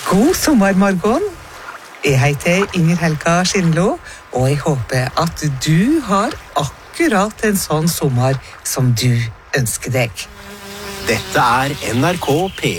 God sommer, Margon. Jeg heter Inger Helga Skindlo, og jeg håper at du har akkurat en sånn sommer som du ønsker deg. Dette er NRK P.